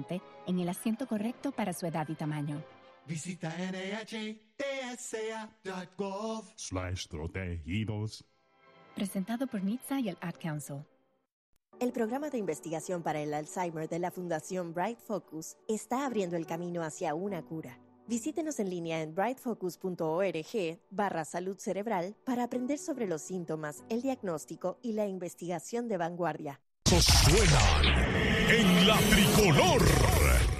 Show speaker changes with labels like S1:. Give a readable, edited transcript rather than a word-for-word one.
S1: cómodamente en el asiento correcto para su edad y tamaño.
S2: Visita NIHTSA.gov/protegidos.
S1: Presentado por NHTSA y el Ad Council.
S3: El programa de investigación para el Alzheimer de la Fundación Bright Focus está abriendo el camino hacia una cura. Visítenos en línea en brightfocus.org/salud cerebral para aprender sobre los síntomas, el diagnóstico y la investigación de vanguardia.
S4: Suenan en la tricolor.